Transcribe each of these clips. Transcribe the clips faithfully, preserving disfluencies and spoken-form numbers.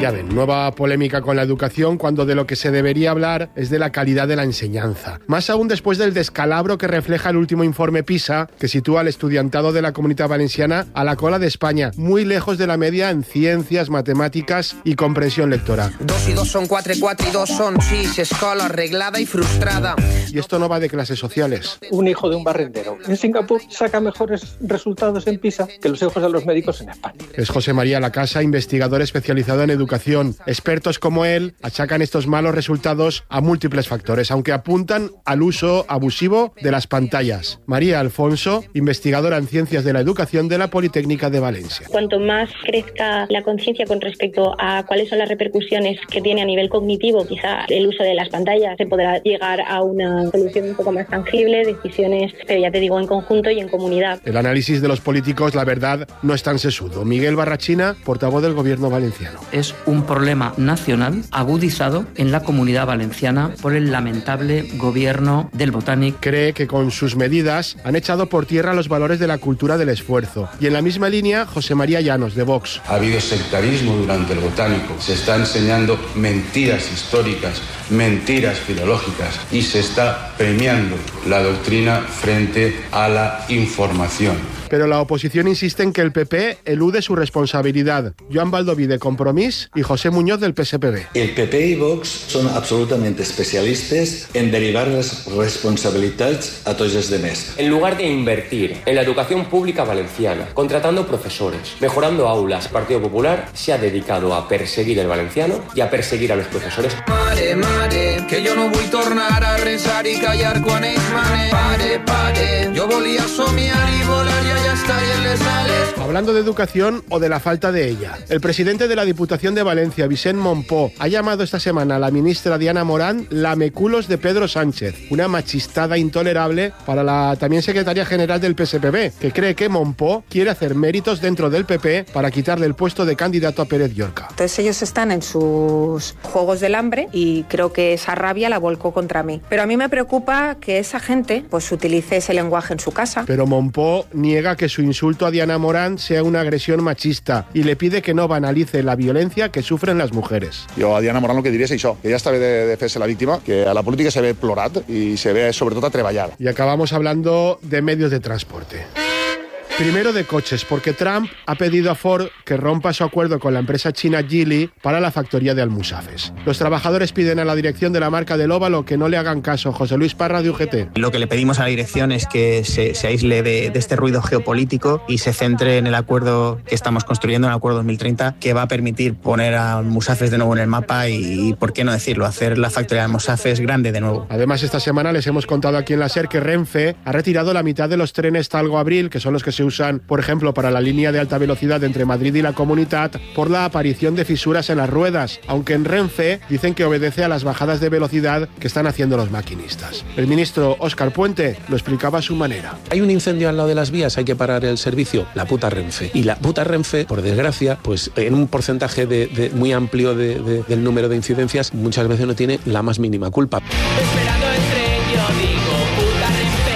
Ya ven, nueva polémica con la educación cuando de lo que se debería hablar es de la calidad de la enseñanza. Más aún después del descalabro que refleja el último informe PISA, que sitúa al estudiantado de la Comunitat Valenciana a la cola de España, muy lejos de la media en ciencias, matemáticas y comprensión lectora. Dos y dos son cuatro, cuatro y dos son sis, escola arreglada y frustrada. Y esto no va de clases sociales. Un hijo de un barrendero en Singapur saca mejores resultados en PISA que los hijos de los médicos en España. Es José María Lacasa, investigador especializado en educación. Expertos como él achacan estos malos resultados a múltiples factores, aunque apuntan al uso abusivo de las pantallas. María Alfonso, investigadora en ciencias de la educación de la Politécnica de Valencia. Cuanto más crezca la conciencia con respecto a cuáles son las repercusiones que tiene a nivel cognitivo, quizá el uso de las pantallas, se podrá llegar a una solución un poco más tangible, decisiones, pero ya te digo, en conjunto y en comunidad. El análisis de los políticos, la verdad, no es tan sesudo. Miguel Barrachina, portavoz del Gobierno valenciano. Es un problema nacional agudizado en la Comunidad Valenciana por el lamentable gobierno del Botánic. Cree que con sus medidas han echado por tierra los valores de la cultura del esfuerzo. Y en la misma línea, José María Llanos, de Vox. Ha habido sectarismo durante el Botánico. Se está enseñando mentiras históricas, mentiras filológicas y se está premiando la doctrina frente a la información. Pero la oposición insiste en que el P P elude su responsabilidad. Joan Baldoví, de Compromís, y José Muñoz, del P S P B. El P P y Vox són absolutament especialistes en derivar les responsabilitats a tots els demés. En lugar de invertir en la educación pública valenciana, contratando profesores, mejorando aulas, el Partido Popular se ha dedicado a perseguir el valenciano y a perseguir a los profesores. Mare, mare, que jo no vull tornar a resar i callar quan ells manen. Pare, pare, jo volia somiar i volar i ya está en les ales. Hablando de educación o de la falta de ella, el presidente de la Diputación de Valencia, Vicent Mompó, ha llamado esta semana a la ministra Diana Morán lameculos de Pedro Sánchez, una machistada intolerable para la también secretaria general del P S P B, que cree que Mompó quiere hacer méritos dentro del P P para quitarle el puesto de candidato a Pérez Llorca. Entonces ellos están en sus juegos del hambre y creo que esa rabia la volcó contra mí. Pero a mí me preocupa que esa gente pues utilice ese lenguaje en su casa. Pero Mompó niega que su insulto a Diana Morán sea una agresión machista y le pide que no banalice la violencia que sufren las mujeres. Jo a Diana Morán el que diria és això, que ja està bé de, de fer-se la víctima, que a la política se ve plorat i se ve sobretot a treballar. Y acabamos hablando de medios de transporte. Primero de coches, porque Trump ha pedido a Ford que rompa su acuerdo con la empresa china Geely para la factoría de Almusafes. Los trabajadores piden a la dirección de la marca del Óvalo que no le hagan caso. José Luis Parra, de U G T. Lo que le pedimos a la dirección es que se, se aísle de, de este ruido geopolítico y se centre en el acuerdo que estamos construyendo, en el acuerdo dos mil treinta, que va a permitir poner a Almusafes de nuevo en el mapa y, y, por qué no decirlo, hacer la factoría de Almusafes grande de nuevo. Además, esta semana les hemos contado aquí en la SER que Renfe ha retirado la mitad de los trenes Talgo-Abril, que son los que se usan, por ejemplo, para la línea de alta velocidad entre Madrid y la Comunitat, por la aparición de fisuras en las ruedas, aunque en Renfe dicen que obedece a las bajadas de velocidad que están haciendo los maquinistas. El ministro Óscar Puente lo explicaba a su manera. Hay un incendio al lado de las vías, hay que parar el servicio, la puta Renfe. Y la puta Renfe, por desgracia, pues en un porcentaje de, de muy amplio de, de, del número de incidencias, muchas veces no tiene la más mínima culpa. Esperando el tren, yo digo, puta Renfe.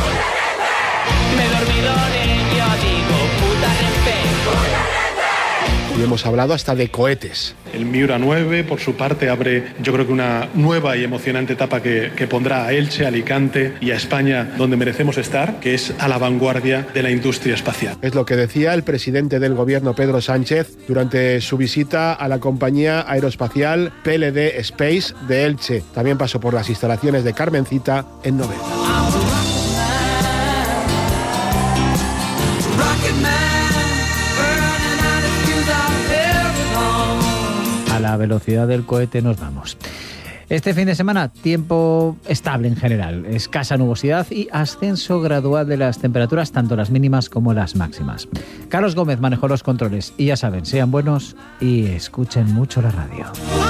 Me he dormido en yo digo, puta Renfe. Y hemos hablado hasta de cohetes. El Miura nueve, por su parte, abre yo creo que una nueva y emocionante etapa que, que pondrá a Elche, a Alicante y a España donde merecemos estar, que es a la vanguardia de la industria espacial. Es lo que decía el presidente del gobierno, Pedro Sánchez, durante su visita a la compañía aeroespacial P L D Space de Elche. También pasó por las instalaciones de Carmencita en Novelda. A la velocidad del cohete nos vamos. Este fin de semana, tiempo estable en general, escasa nubosidad y ascenso gradual de las temperaturas, tanto las mínimas como las máximas. Carlos Gómez manejó los controles y ya saben, sean buenos y escuchen mucho la radio.